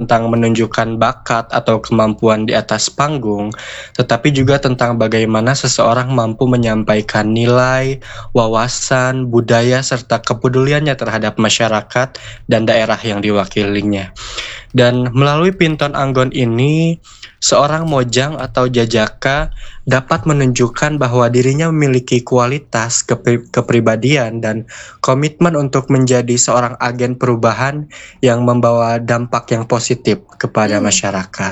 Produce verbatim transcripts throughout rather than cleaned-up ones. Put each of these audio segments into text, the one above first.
tentang menunjukkan bakat atau kemampuan di atas panggung, tetapi juga tentang bagaimana seseorang mampu menyampaikan nilai, wawasan, budaya, serta kepeduliannya terhadap masyarakat dan daerah yang diwakilinya. Dan melalui Pinton Anggon ini, seorang mojang atau jajaka dapat menunjukkan bahwa dirinya memiliki kualitas, kepri- kepribadian, dan komitmen untuk menjadi seorang agen perubahan yang membawa dampak yang positif kepada Hmm. masyarakat.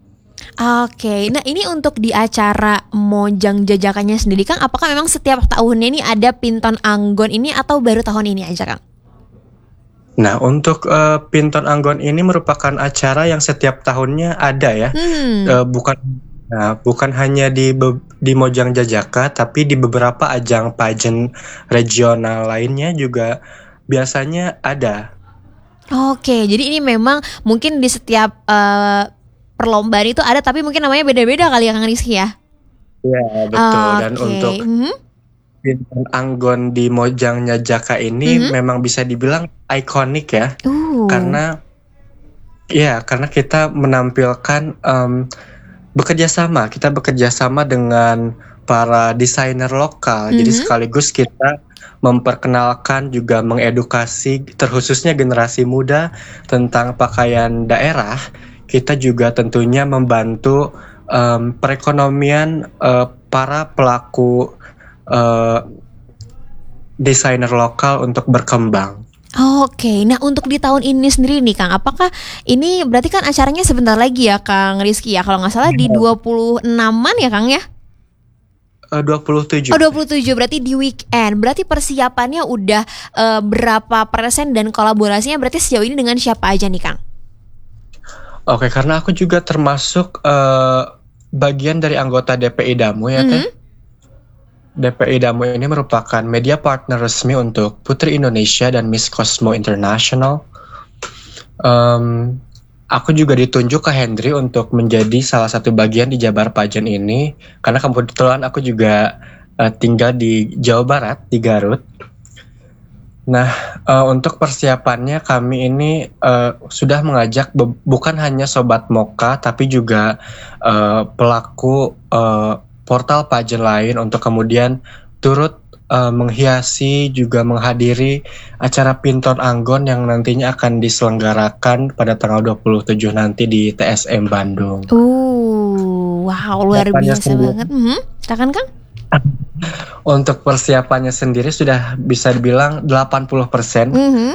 Oke, nah ini untuk di acara Mojang Jajakannya sendiri Kang, apakah memang setiap tahunnya ini ada Pinton Anggon ini atau baru tahun ini aja Kang? Nah, untuk uh, Pinton Anggon ini merupakan acara yang setiap tahunnya ada ya. Hmm. Uh, bukan nah, bukan hanya di be- di Mojang Jajaka, tapi di beberapa ajang pageant regional lainnya juga biasanya ada. Oke, jadi ini memang mungkin di setiap eh, perlombaan itu ada, tapi mungkin namanya beda-beda kali ya Kang Rizky ya? Ya, betul. Dan Oke. untuk Mhm. Pinton Anggon di Mojang Jajaka ini Mhm. memang bisa dibilang ikonik ya, Uh. karena ya karena kita menampilkan em, bekerja sama, kita bekerja sama dengan para desainer lokal. Jadi Mhm. sekaligus kita memperkenalkan juga mengedukasi terkhususnya generasi muda tentang pakaian daerah. Kita juga tentunya membantu em, perekonomian eh, para pelaku eh, desainer lokal untuk berkembang. Oke, nah untuk di tahun ini sendiri nih Kang, apakah ini berarti kan acaranya sebentar lagi ya Kang Rizky ya? Kalau nggak salah di dua puluh enaman ya Kang ya? Eh, dua puluh tujuh. Oh dua puluh tujuh, berarti di weekend. Berarti persiapannya udah eh, berapa persen dan kolaborasinya berarti sejauh ini dengan siapa aja nih Kang? Oke, karena aku juga termasuk eh, bagian dari anggota D P I Damu ya Teh. Mhm. D P I Damu ini merupakan media partner resmi untuk Putri Indonesia dan Miss Cosmo International. Em, aku juga ditunjuk ke Hendry untuk menjadi salah satu bagian di Jabar Pageant ini, karena kebetulan aku juga eh, tinggal di Jawa Barat, di Garut. Nah, eh, untuk persiapannya kami ini eh, sudah mengajak be- bukan hanya Sobat Moka, tapi juga eh, pelaku eh, portal pageant lain untuk kemudian turut eh, menghiasi juga menghadiri acara Pinton Anggon yang nantinya akan diselenggarakan pada tanggal dua puluh tujuh nanti di T S M Bandung. Uh, wow luar Persiapannya biasa sendiri- banget. Mhm. Silakan Kang. Untuk persiapannya sendiri sudah bisa dibilang delapan puluh persen. Mhm.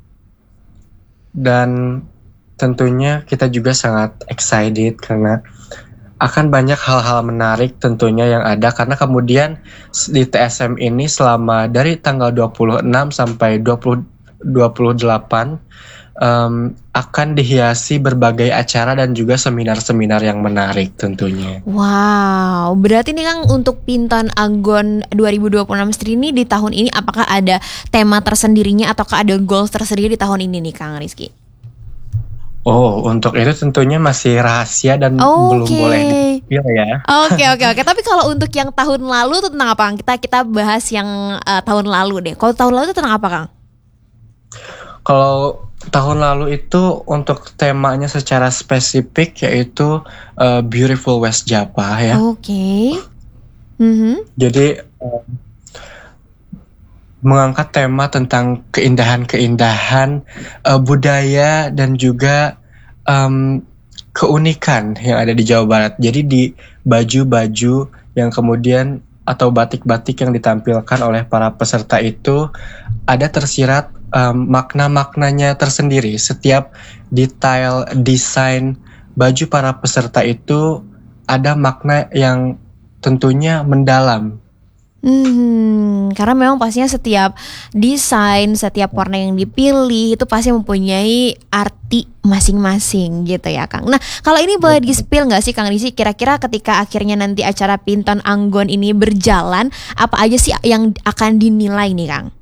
Dan tentunya kita juga sangat excited karena akan banyak hal-hal menarik tentunya yang ada, karena kemudian s- di T S M ini selama dari tanggal dua puluh enam sampai dua puluh dua puluh delapan em, akan dihiasi berbagai acara dan juga seminar-seminar yang menarik tentunya. Wow, berarti nih Kang untuk Pinton Anggon dua ribu dua puluh enam sendiri ini di tahun ini apakah ada tema tersendirinya ataukah ada goals tersendiri di tahun ini nih Kang Rizky? Oh, untuk itu tentunya masih rahasia dan belum Oke. boleh di-spill ya. Oke oke oke. Tapi kalau untuk yang tahun lalu itu tentang apa Kang? Kita kita bahas yang eh, tahun lalu deh. Kalau tahun lalu itu tentang apa Kang? Kalau tahun lalu itu untuk temanya secara spesifik yaitu uh, Beautiful West Java ya. Oke. Mhm. Jadi uh, mengangkat tema tentang keindahan-keindahan uh, budaya dan juga um, keunikan yang ada di Jawa Barat. Jadi di baju-baju yang kemudian atau batik-batik yang ditampilkan oleh para peserta itu ada tersirat um, makna-maknanya tersendiri. Setiap detail desain baju para peserta itu ada makna yang tentunya mendalam. Hmm, karena memang pastinya setiap desain, setiap warna yang dipilih itu pasti mempunyai arti masing-masing gitu ya Kang. Nah kalau ini boleh di-spill nggak sih Kang Rizky, kira-kira ketika akhirnya nanti acara Pinton Anggon ini berjalan, apa aja sih yang akan dinilai nih Kang?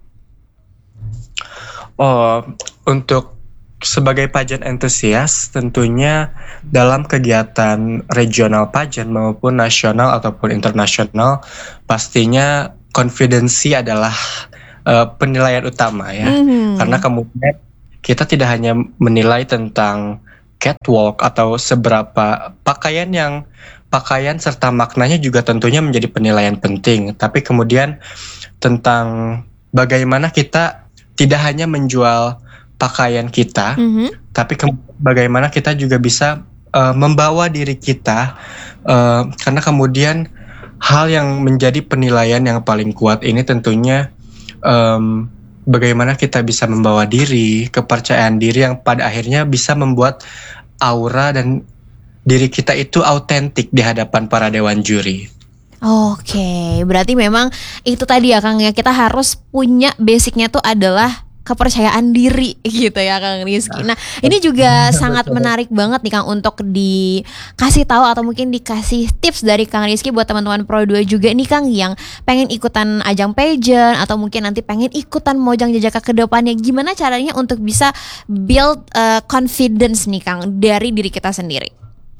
Oh, untuk sebagai pageant entusias tentunya dalam kegiatan regional pageant maupun nasional ataupun internasional pastinya konfidensi adalah uh, penilaian utama ya. Mhm. Karena kemudian kita tidak hanya menilai tentang catwalk atau seberapa pakaian yang pakaian serta maknanya juga tentunya menjadi penilaian penting. Tapi kemudian tentang bagaimana kita tidak hanya menjual pakaian kita, Mhm. tapi ke- bagaimana kita juga bisa uh, membawa diri kita, uh, karena kemudian hal yang menjadi penilaian yang paling kuat ini tentunya um, bagaimana kita bisa membawa diri, kepercayaan diri yang pada akhirnya bisa membuat aura dan diri kita itu autentik di hadapan para dewan juri. Oke, berarti memang itu tadi ya Kang ya, kita harus punya basicnya tuh adalah kepercayaan diri gitu ya Kang Rizky. Nah ini juga sangat menarik banget nih Kang untuk dikasih tahu atau mungkin dikasih tips dari Kang Rizky buat teman-teman Pro dua juga nih Kang yang pengen ikutan ajang pageant atau mungkin nanti pengen ikutan Mojang Jajaka ke depannya. Gimana caranya untuk bisa build uh, confidence nih Kang dari diri kita sendiri?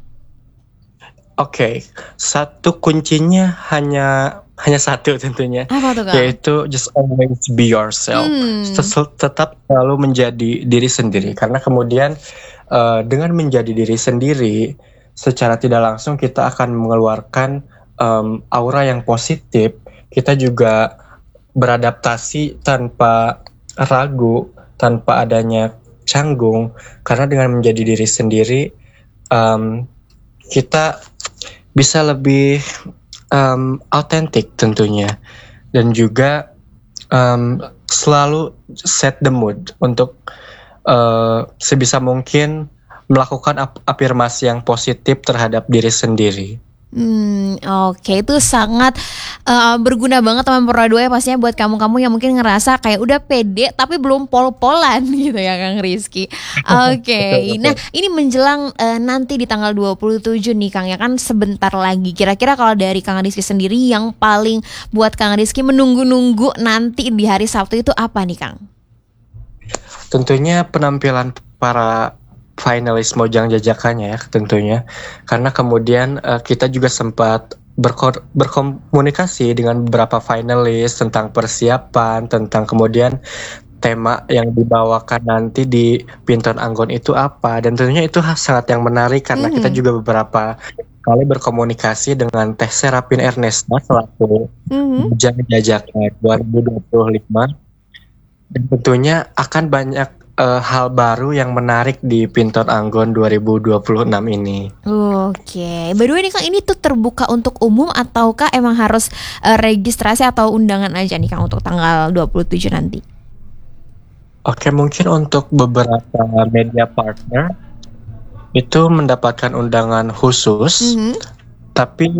Oke, okay. Satu kuncinya hanya hanya satu tentunya. Apa tuh Kang? Yaitu just always be yourself. Hmm. Tetap selalu menjadi diri sendiri. Karena kemudian uh, dengan menjadi diri sendiri, secara tidak langsung kita akan mengeluarkan um, aura yang positif. Kita juga beradaptasi tanpa ragu, tanpa adanya canggung. Karena dengan menjadi diri sendiri, um, kita bisa lebih um, autentik tentunya, dan juga um, selalu set the mood untuk uh, sebisa mungkin melakukan ap- afirmasi yang positif terhadap diri sendiri. Hmm, oke okay. Itu sangat uh, berguna banget teman Pro dua ya pastinya buat kamu-kamu yang mungkin ngerasa kayak udah pede tapi belum pol-polan gitu ya Kang Rizky. Oke, okay. Nah ini menjelang uh, nanti di tanggal dua puluh tujuh nih Kang ya kan sebentar lagi. Kira-kira kalau dari Kang Rizky sendiri yang paling buat Kang Rizky menunggu-nunggu nanti di hari Sabtu itu apa nih Kang? Tentunya penampilan para finalis Mojang Jajakanya ya tentunya, karena kemudian uh, kita juga sempat berko- berkomunikasi dengan beberapa finalis tentang persiapan, tentang kemudian tema yang dibawakan nanti di Pinton Anggon itu apa, dan tentunya itu sangat yang menarik karena mm-hmm. kita juga beberapa kali berkomunikasi dengan Teh Serapin Ernesta selaku mm-hmm. Mojang Jajaka dua ribu dua puluh lima, dan tentunya akan banyak Uh, hal baru yang menarik di Pinton Anggon dua ribu dua puluh enam ini. Oke, by the way nih Kang, ini tuh terbuka untuk umum ataukah emang harus uh, registrasi atau undangan aja nih Kang untuk tanggal dua puluh tujuh nanti? Oke, mungkin untuk beberapa media partner itu mendapatkan undangan khusus, mm-hmm. tapi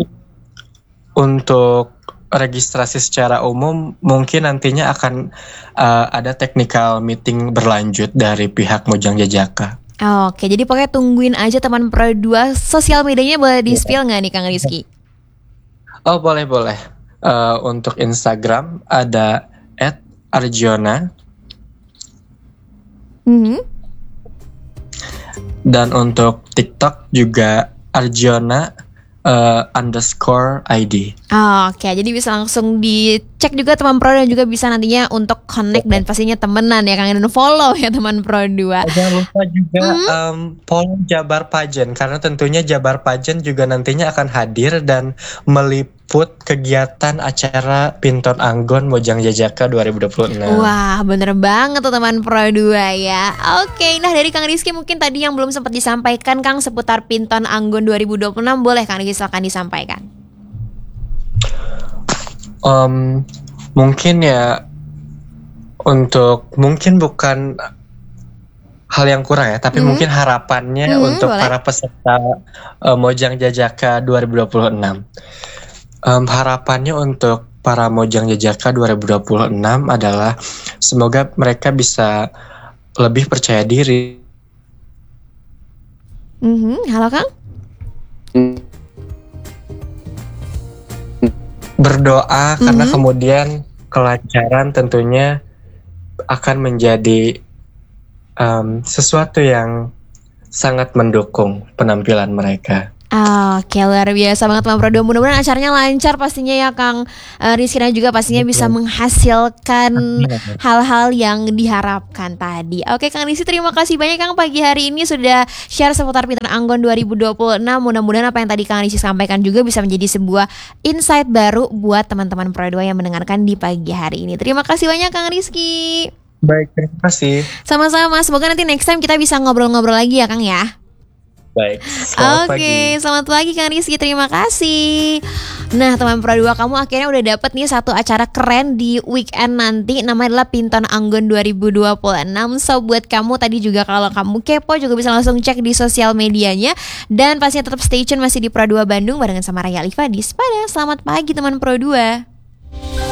untuk registrasi secara umum mungkin nantinya akan uh, ada technical meeting berlanjut dari pihak Mojang Jajaka. Oke, jadi pokoknya tungguin aja teman Pro dua. Sosial medianya boleh di-spill nggak nih Kang Rizky? Oh boleh boleh. Uh, untuk Instagram ada et arjona. Mm-hmm. Dan untuk TikTok juga arjona Uh, underscore I D. Oh, oke, okay. Jadi bisa langsung dicek juga teman Pro dan juga bisa nantinya untuk connect dan pastinya temenan ya Kang, dan follow ya teman Pro dua. Jangan lupa juga hmm? um, follow Jabar Pageant karena tentunya Jabar Pageant juga nantinya akan hadir dan meliput kegiatan acara Pinton Anggon Mojang Jajaka dua ribu dua puluh enam. Wah, bener banget tuh teman Pro dua ya. Oke, okay. Nah dari Kang Rizky mungkin tadi yang belum sempat disampaikan Kang seputar Pinton Anggon dua ribu dua puluh enam, boleh Kang Rizky silakan disampaikan. Um, mungkin ya untuk mungkin bukan hal yang kurang ya, tapi hmm. mungkin harapannya hmm, untuk boleh. Para peserta uh, Mojang Jajaka dua ribu dua puluh enam. Um, harapannya untuk para Mojang Jajaka dua ribu dua puluh enam adalah semoga mereka bisa lebih percaya diri. Mm-hmm. Halo Kang? Berdoa mm-hmm. karena kemudian kelancaran tentunya akan menjadi um, sesuatu yang sangat mendukung penampilan mereka. Oke, luar biasa banget Teman Pro dua. Mudah-mudahan acaranya lancar pastinya ya Kang Eh, Rizky, dan juga pastinya bisa menghasilkan hal-hal yang diharapkan tadi. Oke Kang Rizky, terima kasih banyak Kang pagi hari ini sudah share seputar Pintar Anggon dua ribu dua puluh enam. Mudah-mudahan apa yang tadi Kang Rizky sampaikan juga bisa menjadi sebuah insight baru buat teman-teman Pro dua yang mendengarkan di pagi hari ini. Terima kasih banyak Kang Rizky. Baik, terima kasih. Sama-sama, semoga nanti next time kita bisa ngobrol-ngobrol lagi ya Kang ya. Baik, selamat Oke, pagi. selamat pagi Kang Rizky, terima kasih. Nah teman Pro dua, kamu akhirnya udah dapet nih satu acara keren di weekend nanti. Namanya adalah Pintar Anggon dua ribu dua puluh enam. So buat kamu tadi juga, kalau kamu kepo juga bisa langsung cek di sosial medianya. Dan pastinya tetap stay tune masih di Pro dua Bandung barengan sama Raya Alifa di Sepada. Selamat pagi teman Pro dua.